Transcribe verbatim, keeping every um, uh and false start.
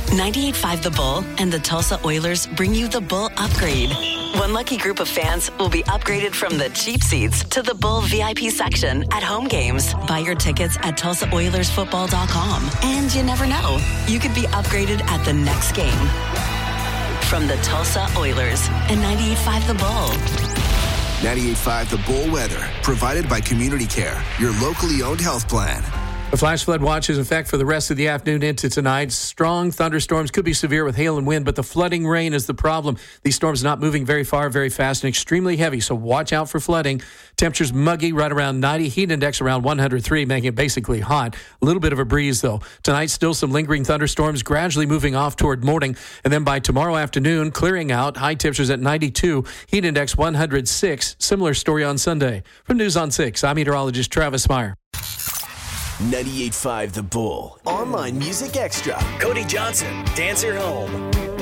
ninety-eight point five The Bull and the Tulsa Oilers bring you the Bull Upgrade. One lucky group of fans will be upgraded from the cheap seats to the Bull V I P section at home games. Buy your tickets at Tulsa Oilers Football dot com. And you never know, you could be upgraded at the next game. From the Tulsa Oilers and ninety-eight point five The Bull. ninety-eight point five The Bull weather, provided by Community Care, your locally owned health plan. A flash flood watch is in effect for the rest of the afternoon into tonight. Strong thunderstorms could be severe with hail and wind, but the flooding rain is the problem. These storms not moving very far, very fast, and extremely heavy, so watch out for flooding. Temperatures muggy, right around ninety. Heat index around one hundred three, making it basically hot. A little bit of a breeze, though. Tonight, still some lingering thunderstorms, gradually moving off toward morning. And then by tomorrow afternoon, clearing out. High temperatures at ninety-two. Heat index one hundred six. Similar story on Sunday. From News on six, I'm meteorologist Travis Meyer. ninety-eight point five The Bull. Online Music Extra. Cody Johnson, Dancer Home.